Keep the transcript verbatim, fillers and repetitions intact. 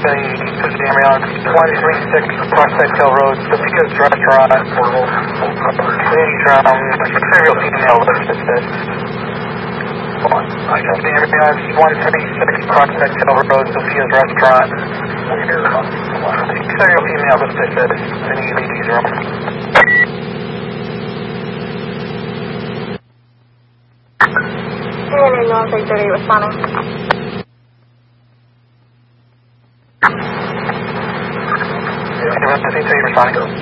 one three six Prospect Hill Road, Sophia's Restaurant. Ladies from serial female listed. one three six Prospect Hill Road, Sophia's Restaurant. Serial female listed. Any ladies room. C N A North eight thirty responding. eight thirty responding.